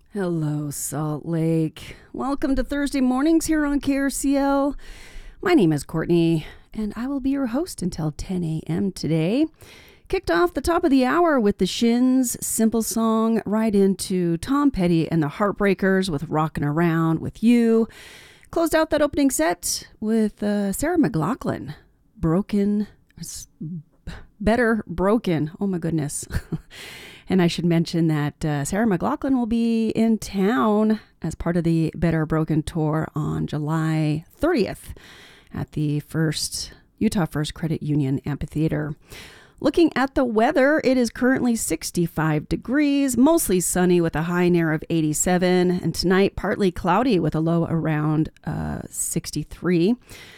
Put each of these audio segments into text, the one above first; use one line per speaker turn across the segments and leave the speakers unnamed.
Hello, Salt Lake. Welcome to Thursday mornings here on KRCL. My name is Courtney, and I will be your host until 10 a.m. today. Kicked off the top of the hour with the Shins' Simple Song, right into Tom Petty and the Heartbreakers with Rockin' Around With You. Closed out that opening set with Sarah McLachlan, Better Broken. Oh my goodness. And I should mention that Sarah McLachlan will be in town as part of the Better Broken tour on July 30th at the Utah First Credit Union Amphitheater. Looking at the weather, it is currently 65 degrees, mostly sunny with a high near of 87, and tonight partly cloudy with a low around 63.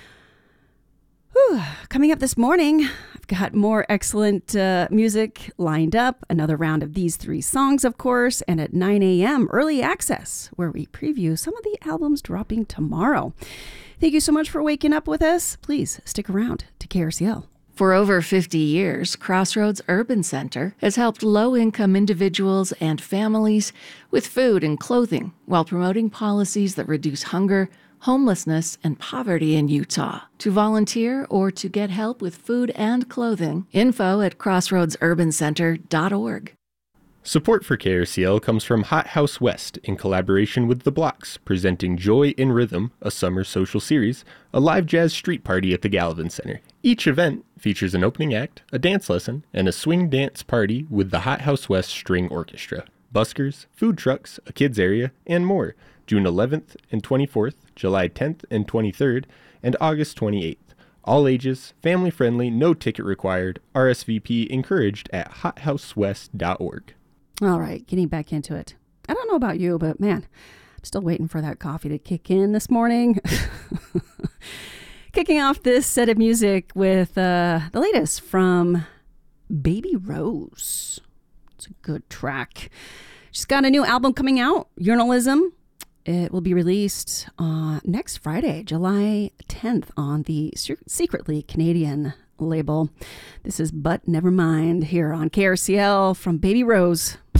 Coming up this morning, I've got more excellent music lined up. Another round of these three songs, of course, and at 9 a.m., early access, where we preview some of the albums dropping tomorrow. Thank you so much for waking up with us. Please stick around to KRCL.
For over 50 years, Crossroads Urban Center has helped low-income individuals and families with food and clothing while promoting policies that reduce hunger, homelessness, and poverty in Utah. To volunteer or to get help with food and clothing, info at crossroadsurbancenter.org.
Support for KRCL comes from Hot House West in collaboration with The Blocks, presenting Joy in Rhythm, a summer social series, a live jazz street party at the Gallivan Center. Each event features an opening act, a dance lesson, and a swing dance party with the Hot House West String Orchestra. Buskers, food trucks, a kids area, and more. June 11th and 24th, July 10th and 23rd, and August 28th. All ages, family-friendly, no ticket required, RSVP encouraged at hothousewest.org.
All right, getting back into it. I don't know about you, but man, I'm still waiting for that coffee to kick in this morning. Kicking off this set of music with the latest from Baby Rose. It's a good track. She's got a new album coming out, Journalism. It will be released next Friday, July 10th, on the Secretly Canadian label. This is But Never Mind here on KRCL from Baby Rose.